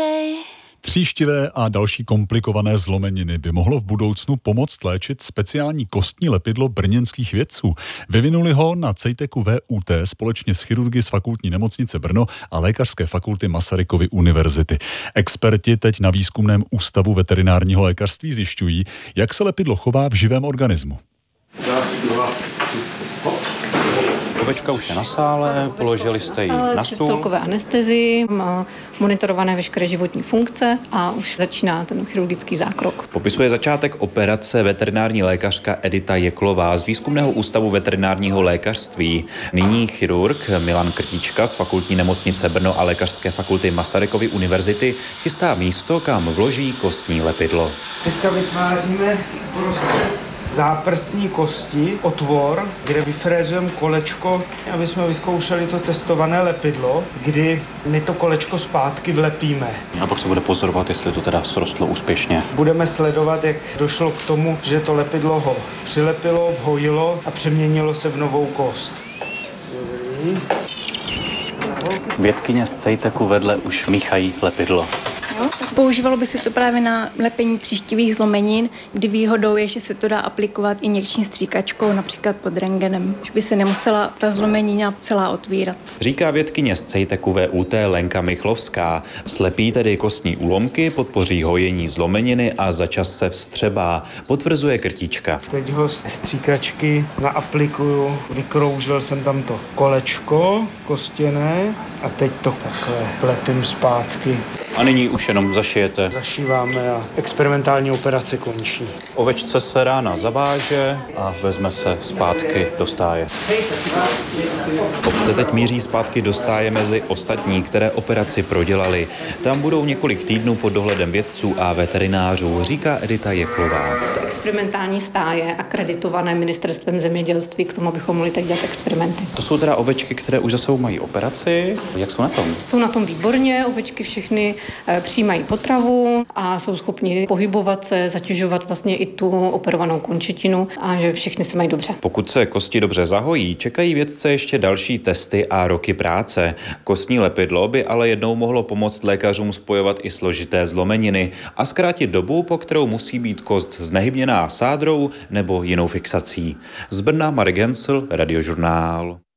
Tříštivé a další komplikované zlomeniny by mohlo v budoucnu pomoct léčit speciální kostní lepidlo brněnských vědců. Vyvinuli ho na CEJTECu VUT společně s chirurgy z Fakultní nemocnice Brno a Lékařské fakulty Masarykovy univerzity. Experti teď na Výzkumném ústavu veterinárního lékařství zjišťují, jak se lepidlo chová v živém organismu. Ovečka už je na sále, položili jste ji na stůl. Celkové anestezii, má monitorované veškeré životní funkce a už začíná ten chirurgický zákrok. Popisuje začátek operace veterinární lékařka Edita Jeklová z Výzkumného ústavu veterinárního lékařství. Nyní chirurg Milan Krtička z Fakultní nemocnice Brno a Lékařské fakulty Masarykovy univerzity chystá místo, kam vloží kostní lepidlo. Teďka vytváříme záprstní kosti, otvor, kde vyfrézujeme kolečko, aby jsme vyzkoušeli to testované lepidlo, kdy my to kolečko zpátky vlepíme. A pak se bude pozorovat, jestli to teda srostlo úspěšně. Budeme sledovat, jak došlo k tomu, že to lepidlo ho přilepilo, vhojilo a přeměnilo se v novou kost. Vědkyně z CEJTECu vedle už míchají lepidlo. Používalo by se to právě na lepení tříštivých zlomenin, kdy výhodou je, že se to dá aplikovat injekční stříkačkou, například pod rentgenem, že by se nemusela ta zlomenina celá otvírat. Říká vědkyně z CEJTECu VUT Lenka Michlovská. Slepí tedy kostní úlomky, podpoří hojení zlomeniny a za čas se vstřebá, potvrzuje Krtička. Teď ho z stříkačky naaplikuju, vykroužil jsem tam to kolečko kostěné a teď to takhle vlepím zpátky. A nyní už jenom zašijete. Zašíváme a experimentální operace končí. Ovečce se rána zaváže a vezme se zpátky do stáje. Ovce teď míří zpátky do stáje mezi ostatní, které operaci prodělali. Tam budou několik týdnů pod dohledem vědců a veterinářů, říká Edita Jeklová. Experimentální stáje akreditované ministerstvem zemědělství, k tomu bychom mohli tak dělat experimenty. To jsou teda ovečky, které už za sebou mají operaci. Jak jsou na tom? Jsou na tom výborně, ovečky všechny přijímají potravu a jsou schopni pohybovat se, zatěžovat vlastně i tu operovanou končetinu a že všechny se mají dobře. Pokud se kosti dobře zahojí, čekají vědce ještě další testy a roky práce. Kostní lepidlo by ale jednou mohlo pomoct lékařům spojovat i složité zlomeniny a zkrátit dobu, po kterou musí být kost znehybněná sádrou nebo jinou fixací. Z Brna Marek Hensl, Radiožurnál.